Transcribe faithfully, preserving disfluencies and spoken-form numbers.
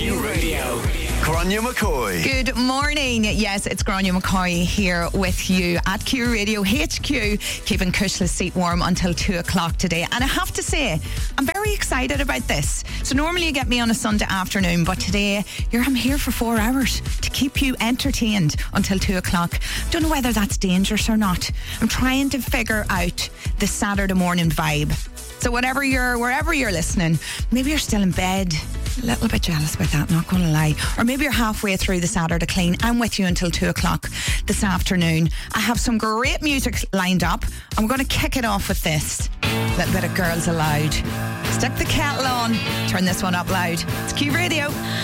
Q Radio. Grania McCoy. Good morning. Yes, it's Grania McCoy here with you at Q Radio H Q, keeping Cush's seat warm until two o'clock today. And I have to say, I'm very excited about this. So normally you get me on a Sunday afternoon, but today you're, I'm here for four hours to keep you entertained until two o'clock. Don't know whether that's dangerous or not. I'm trying to figure out the Saturday morning vibe. So whatever you're, wherever you're listening, maybe you're still in bed. A little bit jealous about that, not going to lie. Or maybe you're halfway through the Saturday clean. I'm with you until two o'clock this afternoon. I have some great music lined up. I'm going to kick it off with this. A little bit of Girls Aloud. Stick the kettle on. Turn this one up loud. It's Q Radio.